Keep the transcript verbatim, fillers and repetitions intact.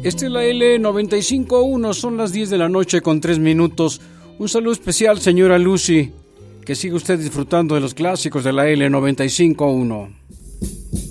Este es la L noventa y cinco punto uno, son las diez de la noche con tres minutos. Un saludo especial, señora Lucy. Que siga usted disfrutando de los clásicos de la L noventa y cinco punto uno.